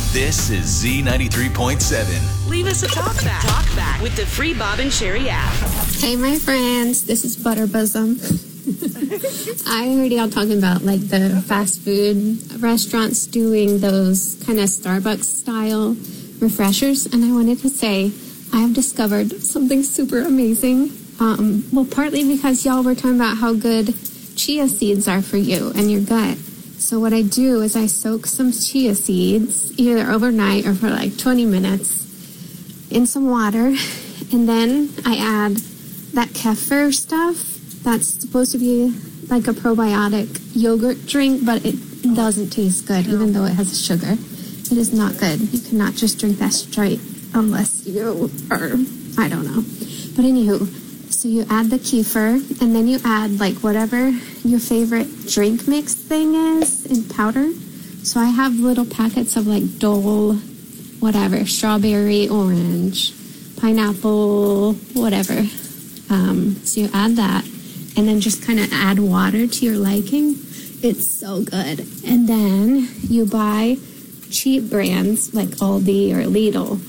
This is Z93.7. Leave us a talk back with the free Bob and Sherry app. Hey, my friends. This is Butter Bosom. I heard y'all talking about like the fast food restaurants doing those kind of Starbucks style refreshers, and I wanted to say I have discovered something super amazing. Well, partly because y'all were talking about how good chia seeds are for you and your gut. So what I do is I soak some chia seeds either overnight or for like 20 minutes in some water, and then I add that kefir stuff. That's supposed to be like a probiotic yogurt drink, but it doesn't taste good, even though it has sugar. It is not good. You cannot just drink that straight unless you are, I don't know. But anywho, so you add the kefir, and then you add like whatever your favorite drink mix thing is in powder. So I have little packets of like Dole, whatever, strawberry, orange, pineapple, whatever. So you add that. And then just kind of add water to your liking. It's so good. And then you buy cheap brands like Aldi or Lidl.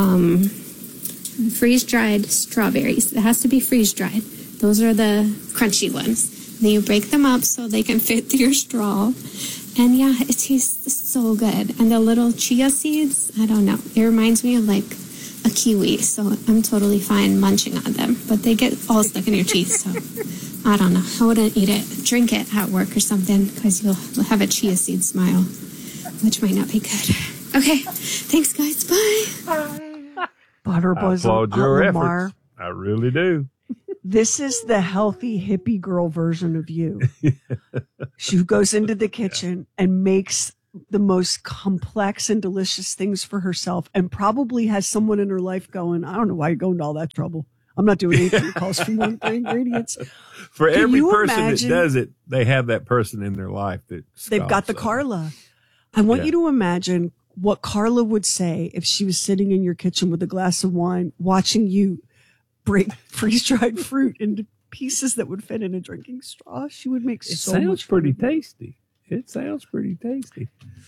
Freeze-dried strawberries. It has to be freeze-dried. Those are the crunchy ones. Then you break them up so they can fit through your straw. And yeah, it tastes so good. And the little chia seeds, I don't know. It reminds me of like a kiwi. So I'm totally fine munching on them. But they get all stuck in your teeth, so... I don't know. I wouldn't eat it. Drink it at work or something because you'll have a chia seed smile, which might not be good. Okay. Thanks, guys. Bye. Butter Bosom. I applaud your Lamar. efforts. I really do. This is the healthy hippie girl version of you. She goes into the kitchen and makes the most complex and delicious things for herself and probably has someone in her life going, I don't know why you're going to all that trouble. I'm not doing anything that calls for more ingredients. For Can every you person imagine, that does it, they have that person in their life that they've got the scoffs at it. Carla. I want you to imagine what Carla would say if she was sitting in your kitchen with a glass of wine, watching you break freeze-dried fruit into pieces that would fit in a drinking straw. She would make It so sounds much pretty fun. tasty. It sounds pretty tasty.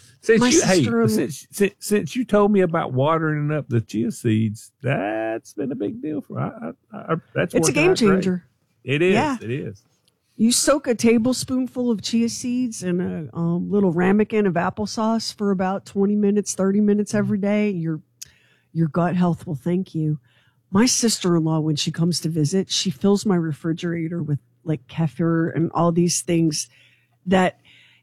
Since you told me about watering up the chia seeds, that's been a big deal for. It's a game changer. It is. Yeah. It is. You soak a tablespoonful of chia seeds in a little ramekin of applesauce for about 20 minutes, 30 minutes every day. Your gut health will thank you. My sister-in-law, when she comes to visit, she fills my refrigerator with like kefir and all these things that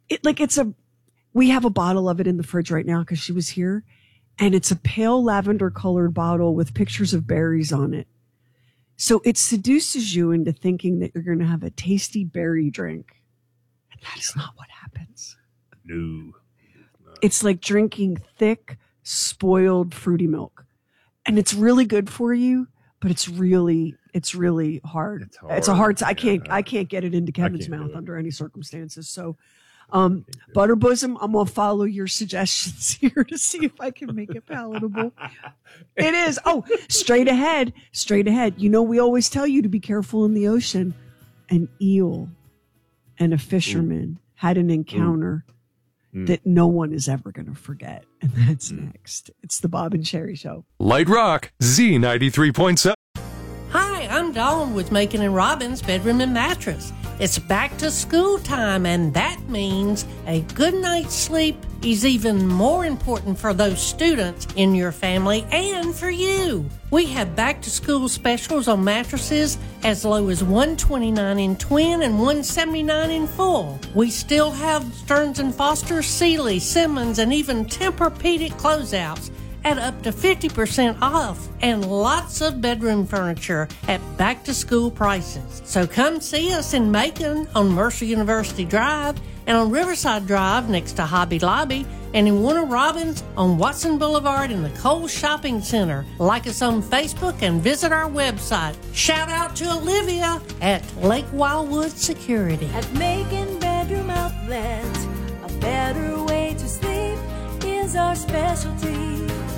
we have a bottle of it in the fridge right now because she was here, and it's a pale lavender colored bottle with pictures of berries on it. So it seduces you into thinking that you're going to have a tasty berry drink. And that is not what happens. No. It's like drinking thick, spoiled fruity milk. And it's really good for you, but it's really hard. It's a hard. I can't get it into Kevin's mouth under any circumstances. So, Butter Bosom, I'm going to follow your suggestions here to see if I can make it palatable. It is. Oh, straight ahead. You know, we always tell you to be careful in the ocean. An eel and a fisherman had an encounter that no one is ever going to forget. And that's next. It's the Bob and Sherry Show. Light Rock, Z93.7. Hi, I'm Dawn with Macon and Robbins Bedroom and Mattress. It's back to school time, and that means a good night's sleep is even more important for those students in your family and for you. We have back to school specials on mattresses as low as $129 in twin and $179 in full. We still have Stearns & Foster, Sealy, Simmons, and even Tempur-Pedic closeouts at up to 50% off, and lots of bedroom furniture at back-to-school prices. So come see us in Macon on Mercer University Drive and on Riverside Drive next to Hobby Lobby, and in Warner Robins on Watson Boulevard in the Kohl's Shopping Center. Like us on Facebook and visit our website. Shout out to Olivia at Lake Wildwood Security. At Macon Bedroom Outlets, a better way to sleep is our specialty.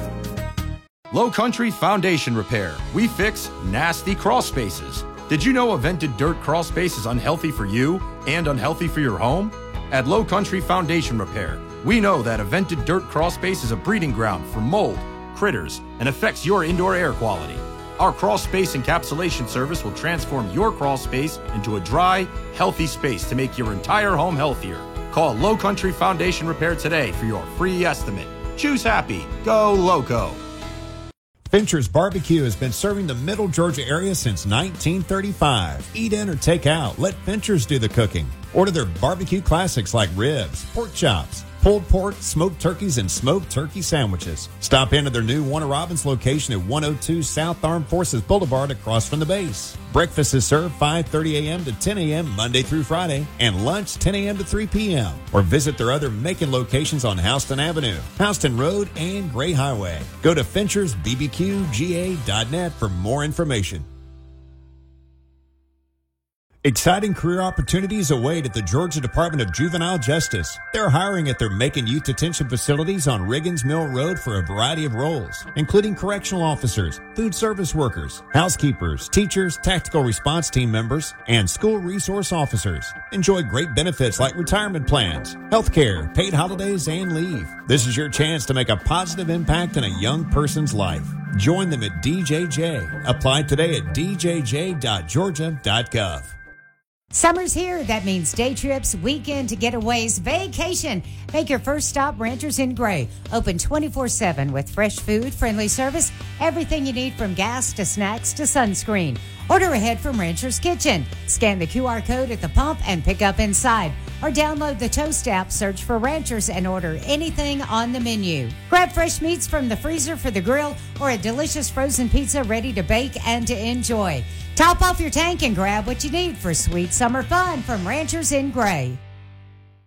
Low Country Foundation Repair. We fix nasty crawl spaces. Did you know a vented dirt crawl space is unhealthy for you and unhealthy for your home? At Low Country Foundation Repair, We know that a vented dirt crawlspace is a breeding ground for mold, critters, and affects your indoor air quality. Our crawlspace encapsulation service will transform your crawlspace into a dry, healthy space to make your entire home healthier. Call Low Country Foundation Repair today for your free estimate. Choose happy. Go Loco. Fincher's Barbecue has been serving the Middle Georgia area since 1935. Eat in or take out. Let Fincher's do the cooking. Order their barbecue classics like ribs, pork chops, pulled pork, smoked turkeys, and smoked turkey sandwiches. Stop into their new Warner Robins location at 102 South Armed Forces Boulevard across from the base. Breakfast is served 5:30 a.m. to 10 a.m. Monday through Friday, and lunch 10 a.m. to 3 p.m. Or visit their other Macon locations on Houston Avenue, Houston Road, and Gray Highway. Go to FinchersBBQGA.net for more information. Exciting career opportunities await at the Georgia Department of Juvenile Justice. They're hiring at their Macon Youth Detention Facilities on Riggins Mill Road for a variety of roles, including correctional officers, food service workers, housekeepers, teachers, tactical response team members, and school resource officers. Enjoy great benefits like retirement plans, health care, paid holidays, and leave. This is your chance to make a positive impact in a young person's life. Join them at DJJ. Apply today at djj.georgia.gov. Summer's here. That means day trips, weekend getaways, vacation. Make your first stop Ranchers in Gray. Open 24/7 with fresh food, friendly service, everything you need from gas to snacks to sunscreen. Order ahead from Rancher's Kitchen. Scan the QR code at the pump and pick up inside. Or download the Toast app, search for Ranchers, and order anything on the menu. Grab fresh meats from the freezer for the grill or a delicious frozen pizza ready to bake and to enjoy. Top off your tank and grab what you need for sweet summer fun from Ranchers in Gray.